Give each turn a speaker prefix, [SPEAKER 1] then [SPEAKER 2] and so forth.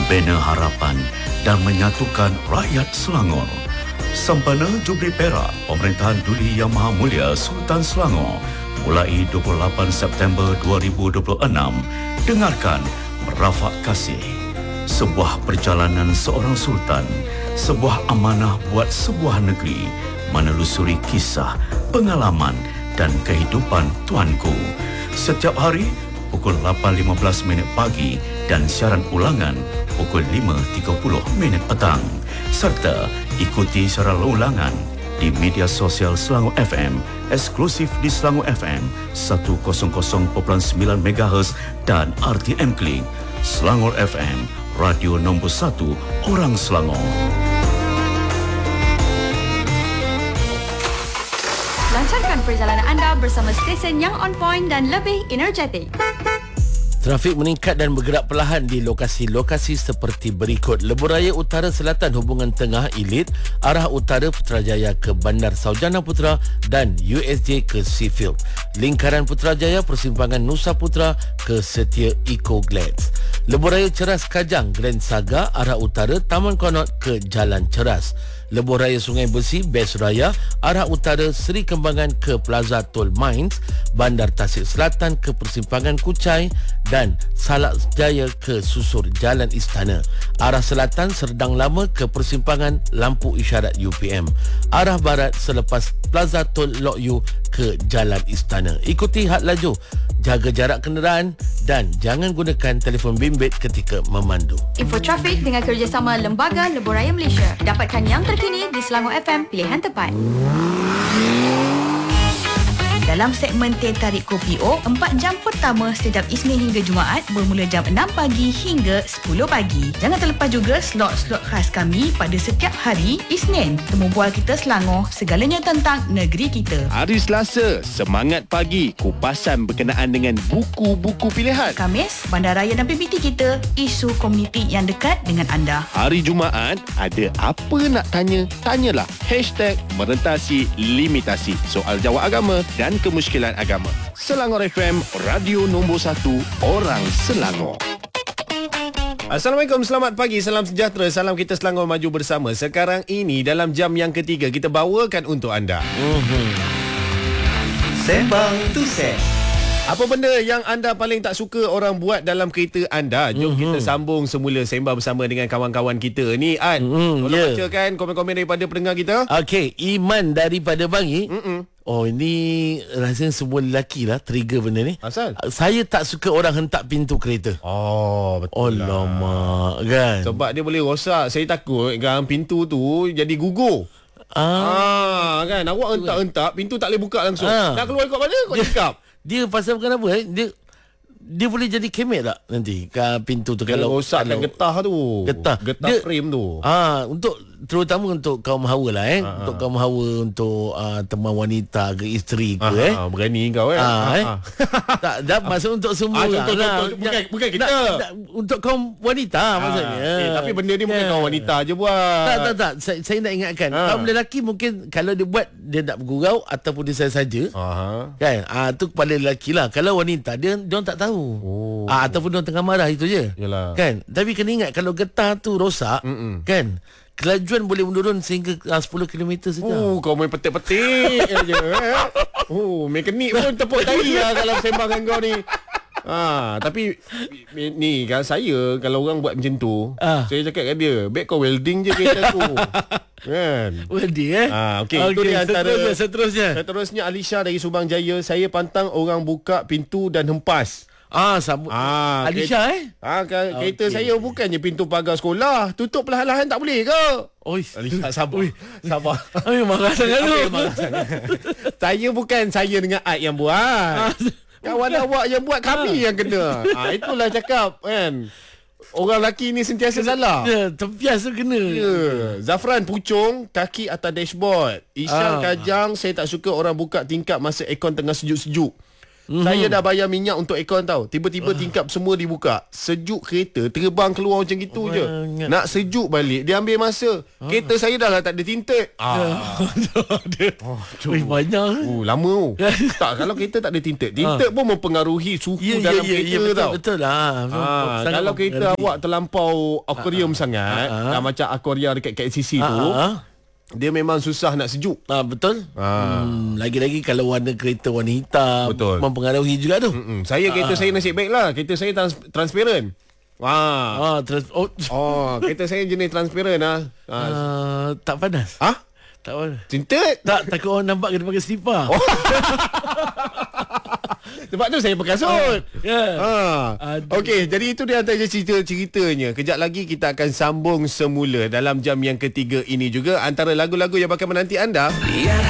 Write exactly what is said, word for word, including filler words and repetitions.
[SPEAKER 1] membina harapan dan menyatukan rakyat Selangor. Sempena Jubli Perak Pemerintahan Duli Yang Maha Mulia Sultan Selangor mulai dua puluh lapan September dua ribu dua puluh enam, dengarkan Merafak Kasih, sebuah perjalanan seorang sultan, sebuah amanah buat sebuah negeri, menelusuri kisah, pengalaman dan kehidupan tuanku. Setiap hari pukul lapan lima belas minit pagi dan siaran ulangan pukul lima tiga puluh minit petang. Serta ikuti secara ulangan di media sosial Selangor F M, eksklusif di Selangor F M seratus perpuluhan sembilan megahertz dan R T M Klik. Selangor F M, radio nombor satu orang Selangor.
[SPEAKER 2] Lancarkan perjalanan anda bersama stesen yang on point dan lebih energetik.
[SPEAKER 3] Trafik meningkat dan bergerak perlahan di lokasi-lokasi seperti berikut. Lebuhraya Utara Selatan hubungan tengah Elite, arah utara Putrajaya ke Bandar Saujana Putra dan U S J ke Seafield. Lingkaran Putrajaya persimpangan Nusa Putra ke Setia Eco Glades. Lebuhraya Ceras Kajang Grand Saga, arah utara Taman Konot ke Jalan Ceras. Lebuhraya Sungai Besi Best Raya, arah utara Seri Kembangan ke Plaza Tol Mines, Bandar Tasik Selatan ke persimpangan Kuchai dan Salak Jaya ke Susur Jalan Istana. Arah selatan Serdang Lama ke persimpangan Lampu Isyarat U P M. Arah barat selepas Plaza Tol Lok Yu ke Jalan Istana. Ikuti had laju, jaga jarak kenderaan dan jangan gunakan telefon bimbit ketika memandu.
[SPEAKER 2] Info trafik dengan kerjasama Lembaga Lebuhraya Malaysia. Dapatkan yang terkini di Selangor F M, pilihan tepat. Dalam segmen Teh Tarik Kopi O, empat jam pertama setiap Isnin hingga Jumaat bermula jam enam pagi hingga sepuluh pagi. Jangan terlepas juga slot-slot khas kami pada setiap hari Isnin. Temu bual kita Selangor, segalanya tentang negeri kita.
[SPEAKER 4] Hari Selasa, semangat pagi, kupasan berkenaan dengan buku-buku pilihan.
[SPEAKER 2] Khamis, bandaraya dan P P T kita, isu komuniti yang dekat dengan anda.
[SPEAKER 4] Hari Jumaat, ada apa nak tanya? Tanyalah. Hashtag merentasi limitasi. Soal jawab agama dan kemusykilan agama. Selangor F M, radio nombor satu orang Selangor.
[SPEAKER 5] Assalamualaikum, selamat pagi, salam sejahtera, salam kita Selangor maju bersama. Sekarang ini dalam jam yang ketiga kita bawakan untuk anda mm-hmm. Sembang Tusen. Apa benda yang anda paling tak suka orang buat dalam kereta anda? Jom mm-hmm. kita sambung semula sembang bersama dengan kawan-kawan kita ni. An, mm-hmm, tolong yeah. bacakan komen-komen daripada pendengar kita.
[SPEAKER 3] Okey, Iman daripada Bangi.
[SPEAKER 5] Mm-mm.
[SPEAKER 3] Oh, ini rasanya semua lelaki lah trigger benda ni.
[SPEAKER 5] Asal?
[SPEAKER 3] Saya tak suka orang hentak pintu kereta.
[SPEAKER 5] Oh, betul lah.
[SPEAKER 3] Alamak, kan?
[SPEAKER 5] Sebab dia boleh rosak. Saya takut kan pintu tu jadi gugur. Ah, ah kan? Awak hentak-hentak, pintu tak boleh buka langsung. Ah. Nak keluar ikut mana? Kau cakap.
[SPEAKER 3] Dia pasal bukan apa eh? Dia dia boleh jadi kemek tak nanti ke pintu tu?
[SPEAKER 5] Dia
[SPEAKER 3] kalau
[SPEAKER 5] rosakkan getah tu.
[SPEAKER 3] Getah.
[SPEAKER 5] Getah
[SPEAKER 3] dia,
[SPEAKER 5] frame tu.
[SPEAKER 3] Ah, untuk terutama untuk kaum hawa lah eh.
[SPEAKER 5] Ah,
[SPEAKER 3] untuk
[SPEAKER 5] ah.
[SPEAKER 3] kaum hawa, untuk uh, teman wanita ke isteri ke ah, eh.
[SPEAKER 5] Ah, berani kau eh.
[SPEAKER 3] Ah,
[SPEAKER 5] ah,
[SPEAKER 3] eh.
[SPEAKER 5] ah.
[SPEAKER 3] tak dah maksud untuk semua
[SPEAKER 5] ah,
[SPEAKER 3] lah.
[SPEAKER 5] untuk,
[SPEAKER 3] lah.
[SPEAKER 5] untuk, untuk, bukan bukan kita.
[SPEAKER 3] Nak, nak, untuk kaum wanita ah, maksudnya.
[SPEAKER 5] Eh, tapi benda ni bukan yeah. kaum wanita je buat.
[SPEAKER 3] Tak tak tak. Saya, saya nak ingatkan. Ah. Kaum lelaki mungkin kalau dia buat dia nak bergurau ataupun dia saja-saja. Ah. Kan? Ah tu kepala lelaki lah. Kalau wanita dia dia tak tahu. Oh. Ah, ataupun dia tengah marah itu je.
[SPEAKER 5] Yalah.
[SPEAKER 3] Kan? Tapi kena ingat kalau getah tu rosak, Mm-mm. kan? Kelajuan boleh menurun sehingga uh, sepuluh kilometer saja.
[SPEAKER 5] Oh, kau main petik-petik aja eh. Oh, mekanik pun tepuk tahi lah dalam sembangan kau ni. Ah, tapi ni kan saya kalau orang buat macam tu, ah. saya cakap kat dia, baik kau welding je kereta tu. Kan?
[SPEAKER 3] Welding eh?
[SPEAKER 5] Ah, okey, okay, itu dia antara
[SPEAKER 3] seterusnya, seterusnya.
[SPEAKER 5] Seterusnya Alisha dari Subang Jaya, saya pantang orang buka pintu dan hempas.
[SPEAKER 3] Ah, sambut. Ah, Alisha eh?
[SPEAKER 5] Ah, kereta okay. saya bukannya pintu pagar sekolah. Tutup perlahan-lahan tak boleh ke?
[SPEAKER 3] Oi,
[SPEAKER 5] Alisha sabar.
[SPEAKER 3] Ui.
[SPEAKER 5] Sabar.
[SPEAKER 3] Ai marah sangat tu.
[SPEAKER 5] Okay, marah sangat. Saya bukan saya dengan Aid yang buat. Ah, kawan awak yang buat, kami ah. yang kena. Ah, itulah cakap kan. Orang lelaki ni sentiasa kena, salah.
[SPEAKER 3] Ya, tempias tu kena.
[SPEAKER 5] Ya. Zafran Pucung, kaki atas dashboard. Isyam ah. Kajang, saya tak suka orang buka tingkap masa aircon tengah sejuk-sejuk. Mm-hmm. Saya dah bayar minyak untuk aircon tau. Tiba-tiba uh. tingkap semua dibuka. Sejuk kereta terbang keluar macam gitu oh, je. Ingat. Nak sejuk balik dia ambil masa. Uh. Kereta saya dah lah tak ada tinted. Ah.
[SPEAKER 3] oh, Wih, banyak.
[SPEAKER 5] Oh, lama. Tak, kalau kereta tak ada tinted. Tinted uh. pun mempengaruhi suhu
[SPEAKER 3] yeah,
[SPEAKER 5] dalam
[SPEAKER 3] yeah,
[SPEAKER 5] kereta
[SPEAKER 3] yeah, betul,
[SPEAKER 5] tau.
[SPEAKER 3] Betul lah.
[SPEAKER 5] Ah, kalau kereta awak terlampau akuarium uh, sangat, uh, uh. macam akuarium dekat K L C C uh, tu, uh. dia memang susah nak sejuk.
[SPEAKER 3] Ah, betul.
[SPEAKER 5] Ah.
[SPEAKER 3] Hmm, lagi-lagi kalau warna kereta warna hitam,
[SPEAKER 5] betul,
[SPEAKER 3] mempengaruhi juga tu.
[SPEAKER 5] Mm-mm. Saya kereta ah. saya nasib baik lah. Kereta saya trans- transparent. Wah.
[SPEAKER 3] Ah, trans- oh.
[SPEAKER 5] oh, kereta saya jenis transparent lah. Ah.
[SPEAKER 3] Uh, tak panas.
[SPEAKER 5] Ah?
[SPEAKER 3] Tak panas.
[SPEAKER 5] Tinted?
[SPEAKER 3] Tak, takut orang nampak kena pakai slipper.
[SPEAKER 5] Oh. Sebab tu saya pakai sut.
[SPEAKER 3] Uh, yeah.
[SPEAKER 5] ha. Okey, jadi itu dia antara cerita-ceritanya. Kejap lagi kita akan sambung semula dalam jam yang ketiga ini juga. Antara lagu-lagu yang bakal menanti anda.